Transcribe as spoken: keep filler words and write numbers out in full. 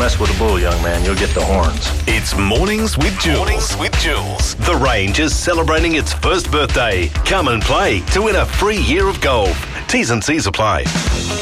mess with the bull, young man. You'll get the horns. It's Mornings with Jules. Mornings with Jules. The Range is celebrating its first birthday. Come and play to win a free year of golf. T's and C's apply.